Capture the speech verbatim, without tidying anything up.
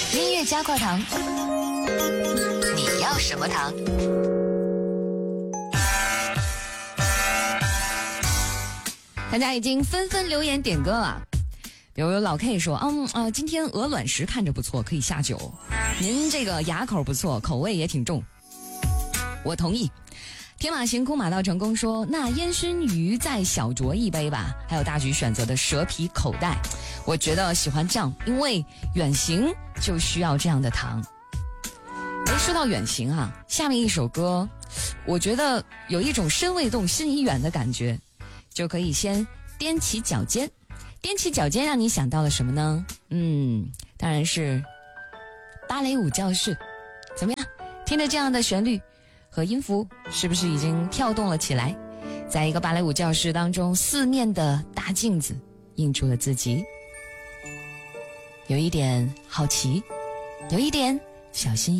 音乐加块糖，你要什么糖？大家已经纷纷留言点歌了，比如有老 K 说，嗯呃，今天鹅卵石看着不错，可以下酒。您这个牙口不错，口味也挺重，我同意。天马行空马到成功说，那烟熏鱼再小酌一杯吧。还有大橘选择的蛇皮口袋，我觉得喜欢这样，因为远行就需要这样的糖。哎，说到远行啊，下面一首歌我觉得有一种身未动心已远的感觉，就可以先踮起脚尖。踮起脚尖让你想到了什么呢？嗯，当然是芭蕾舞教室。怎么样，听着这样的旋律和音符，是不是已经跳动了起来？在一个芭蕾舞教室当中，四面的大镜子映出了自己，有一点好奇，有一点小心翼翼。